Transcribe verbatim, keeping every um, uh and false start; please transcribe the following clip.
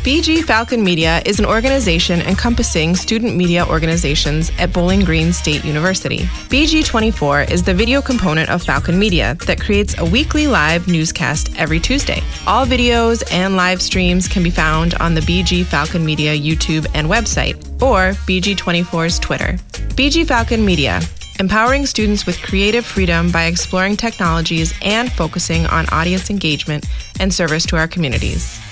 B G Falcon Media is an organization encompassing student media organizations at Bowling Green State University. B G twenty-four is the video component of Falcon Media that creates a weekly live newscast every Tuesday. All videos and live streams can be found on the B G Falcon Media YouTube and website, or B G twenty-four's Twitter. B G Falcon Media, empowering students with creative freedom by exploring technologies and focusing on audience engagement and service to our communities.